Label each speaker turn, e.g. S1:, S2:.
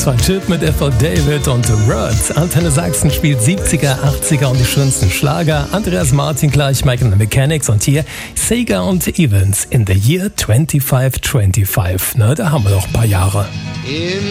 S1: war Chip mit Ethel David und The Words. Antenne Sachsen spielt 70er, 80er und die schönsten Schlager. Andreas Martin gleich, Mike and the Mechanics und hier Sega und Evans in the Year 2525. Na, da haben wir noch ein paar Jahre.